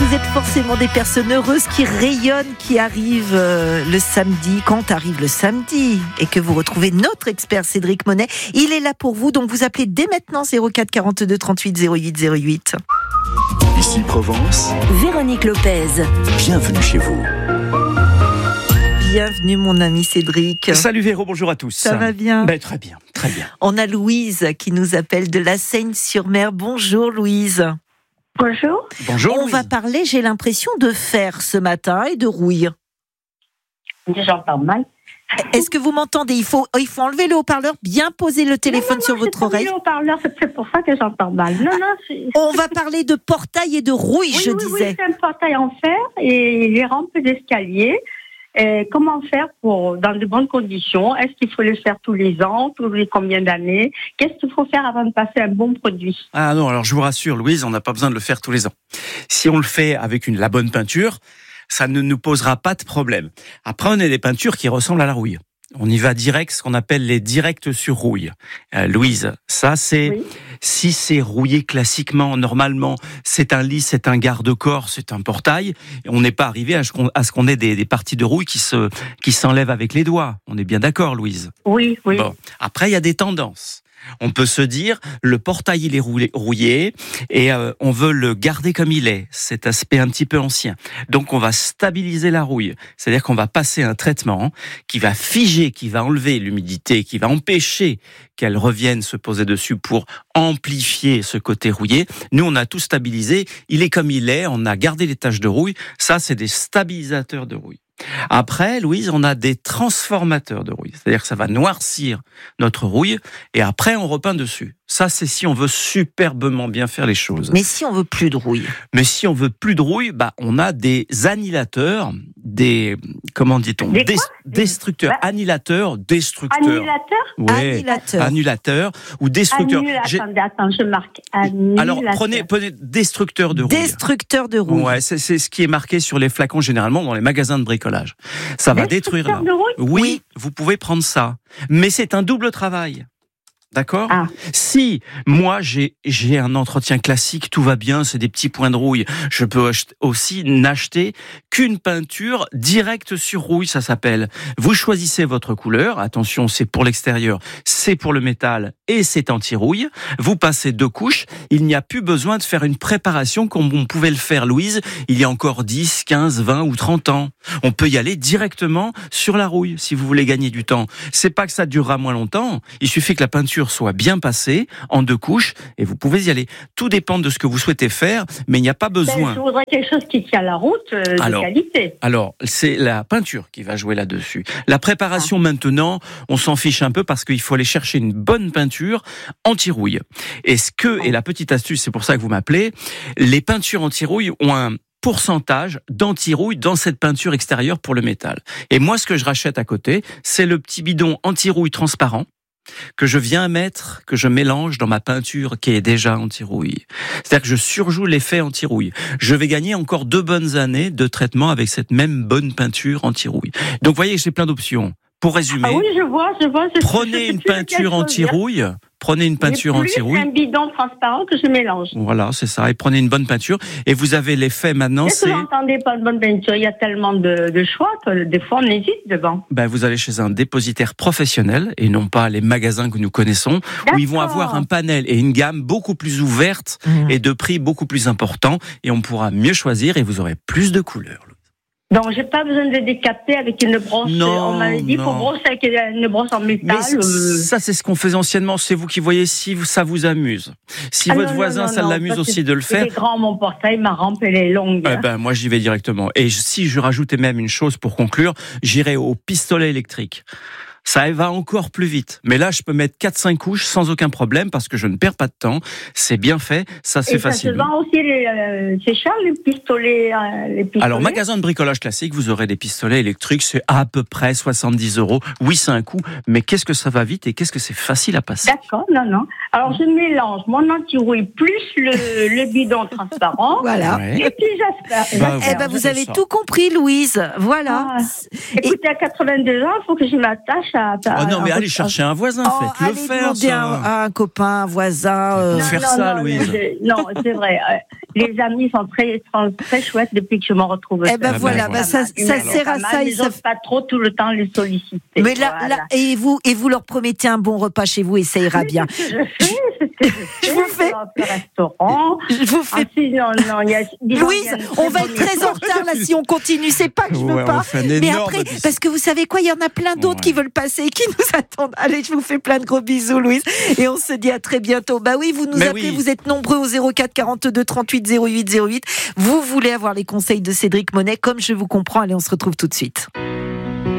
vous êtes forcément des personnes heureuses qui rayonnent, qui arrivent le samedi, quand arrive le samedi, et que vous retrouvez notre expert Cédric Monet. Il est là pour vous, donc vous appelez dès maintenant 04 42 38 08 08. Ici Provence, Véronique Lopez. bienvenue chez vous. Bienvenue mon ami Cédric. Salut Véro, bonjour à tous. Ça va bien? Très bien, très bien. On a Louise qui nous appelle de la Seigne-sur-Mer. Bonjour Louise. Bonjour. Bonjour On Louise. va parler, j'ai l'impression, de fer ce matin et de rouille. J'entends mal. Est-ce que vous m'entendez? Il faut enlever le haut-parleur, bien poser le téléphone sur votre oreille. Le haut-parleur, c'est pour ça que j'entends mal. On va parler de portail et de rouille, je disais. Oui, c'est un portail en fer et les rampes d'escalier. Comment faire dans de bonnes conditions? Est-ce qu'il faut le faire tous les ans, tous les combien d'années? Qu'est-ce qu'il faut faire avant de passer un bon produit? Ah non, alors je vous rassure Louise, on n'a pas besoin de le faire tous les ans. Si on le fait avec la bonne peinture, ça ne nous posera pas de problème. Après, on a des peintures qui ressemblent à la rouille. On y va direct, ce qu'on appelle les directs sur rouille. Louise, ça c'est... Oui. Si c'est rouillé classiquement, normalement, c'est un lit, c'est un garde-corps, c'est un portail. On n'est pas arrivé à ce qu'on ait des parties de rouille qui s'enlèvent avec les doigts. On est bien d'accord, Louise? Oui. Bon. Après, il y a des tendances. On peut se dire, le portail il est rouillé et on veut le garder comme il est, cet aspect un petit peu ancien. Donc on va stabiliser la rouille, c'est-à-dire qu'on va passer un traitement qui va figer, qui va enlever l'humidité, qui va empêcher qu'elle revienne se poser dessus pour amplifier ce côté rouillé. Nous on a tout stabilisé, il est comme il est, on a gardé les taches de rouille, ça c'est des stabilisateurs de rouille. Après, Louise, on a des transformateurs de rouille. C'est-à-dire que ça va noircir notre rouille et après, on repeint dessus. Ça, c'est si on veut superbement bien faire les choses. Mais si on veut plus de rouille? Mais si on veut plus de rouille, on a des annihilateurs, comment dit-on? Destructeurs. Annihilateurs, destructeurs. Annulateur? Ouais. Annihilateurs ou destructeurs. Attends, je marque. Annulateur. Alors, prenez destructeur de rouille. Destructeur de rouille. Ouais, c'est ce qui est marqué sur les flacons, généralement, dans les magasins de bricolage. Ça va détruire là. De rouille? Oui, vous pouvez prendre ça. Mais c'est un double travail. D'accord? Ah. Si moi j'ai un entretien classique, tout va bien, c'est des petits points de rouille, je peux aussi n'acheter qu'une peinture directe sur rouille, ça s'appelle. Vous choisissez votre couleur, attention, c'est pour l'extérieur, c'est pour le métal et c'est anti-rouille. Vous passez 2 couches, il n'y a plus besoin de faire une préparation comme on pouvait le faire, Louise, il y a encore 10, 15, 20 ou 30 ans. On peut y aller directement sur la rouille si vous voulez gagner du temps. C'est pas que ça durera moins longtemps, il suffit que la peinture soit bien passée en 2 couches et vous pouvez y aller. Tout dépend de ce que vous souhaitez faire, mais il n'y a pas besoin. Je voudrais quelque chose qui tient la route de qualité. Alors, c'est la peinture qui va jouer là-dessus. La préparation maintenant, on s'en fiche un peu parce qu'il faut aller chercher une bonne peinture anti-rouille. Et la petite astuce, c'est pour ça que vous m'appelez, les peintures anti-rouille ont un pourcentage d'anti-rouille dans cette peinture extérieure pour le métal. Et moi, ce que je rachète à côté, c'est le petit bidon anti-rouille transparent que je viens mettre, que je mélange dans ma peinture qui est déjà anti-rouille. C'est-à-dire que je surjoue l'effet anti-rouille. Je vais gagner encore 2 bonnes années de traitement avec cette même bonne peinture anti-rouille. Donc, vous voyez, j'ai plein d'options. Pour résumer, oui, je vois. prenez une peinture anti-rouille. Prenez une peinture anti-rouille. Un bidon transparent que je mélange. Voilà, c'est ça. Et prenez une bonne peinture. Et vous avez l'effet maintenant. Qu'est-ce que vous n'entendez pas de bonne peinture? Il y a tellement de choix que des fois on hésite devant. Vous allez chez un dépositaire professionnel et non pas les magasins que nous connaissons, où ils vont avoir un panel et une gamme beaucoup plus ouverte et de prix beaucoup plus importants. Et on pourra mieux choisir et vous aurez plus de couleurs. Donc, j'ai pas besoin de décaper avec une brosse. On m'avait dit qu'il faut brosser avec une brosse en métal. Mais ça, c'est ce qu'on faisait anciennement. C'est vous qui voyez si ça vous amuse. Si votre voisin, ça l'amuse aussi de le faire. C'est grand, mon portail, ma rampe, elle est longue. Moi, j'y vais directement. Et si je rajoutais même une chose pour conclure, j'irai au pistolet électrique. Ça va encore plus vite. Mais là, je peux mettre 4-5 couches sans aucun problème parce que je ne perds pas de temps. C'est bien fait, ça se fait facilement. Ça se vend aussi, c'est cher les pistolets, Alors, magasin de bricolage classique, vous aurez des pistolets électriques, c'est à peu près 70 €. Oui, c'est un coût, mais qu'est-ce que ça va vite et qu'est-ce que c'est facile à passer. D'accord, non. Alors, je mélange mon anti-rouille plus le bidon transparent. Voilà. Ouais. Et puis, j'espère. Vous avez tout compris, Louise. Voilà. Écoutez, à 82 ans, il faut que je m'attache à... Oh non, mais allez chercher un voisin, faites-le allez faire, demander ça. à un copain, un voisin. Faire ça, Louise. Non, c'est vrai. Les amis sont très chouettes depuis que je me retrouve. Eh ben voilà, ça sert à ça. Ils n'osent pas trop tout le temps les solliciter. Mais là, et vous leur promettez un bon repas chez vous et ça ira bien. C'est ce que je fais. Je vous fais un restaurant. Je vous fais. Louise, on va être très en retard là si on continue. C'est pas que je veux pas. Mais après, parce que vous savez quoi, il y en a plein d'autres qui veulent passer et qui nous attendent. Allez, je vous fais plein de gros bisous, Louise. Et on se dit à très bientôt. Bah oui, vous nous appelez, vous êtes nombreux au 04 42 38 08 08. Vous voulez avoir les conseils de Cédric Monet, comme je vous comprends. Allez, on se retrouve tout de suite.